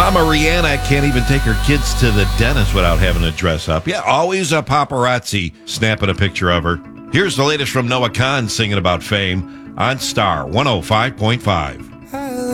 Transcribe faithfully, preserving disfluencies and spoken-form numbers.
Mama Rihanna can't even take her kids to the dentist without having to dress up. Yeah, always a paparazzi snapping a picture of her. Here's the latest from Noah Khan singing about fame on Star one oh five point five.